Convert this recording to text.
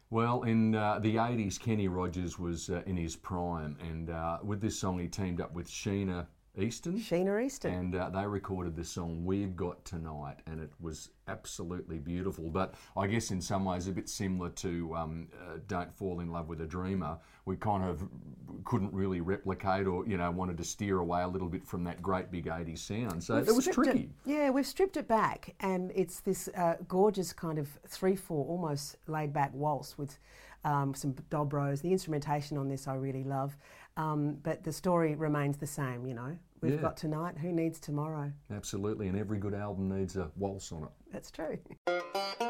Well, in the 80s, Kenny Rogers was in his prime, and with this song, he teamed up with Sheena Easton. Sheena Easton. And they recorded this song, We've Got Tonight, and it was absolutely beautiful. But I guess in some ways a bit similar to Don't Fall in Love with a Dreamer. We kind of couldn't really replicate or, wanted to steer away a little bit from that great big 80s sound. So it was tricky. We've stripped it back, and it's this gorgeous kind of 3/4, almost laid-back waltz with some dobros. The instrumentation on this I really love. But the story remains the same, We've got tonight, who needs tomorrow? Absolutely, and every good album needs a waltz on it. That's true.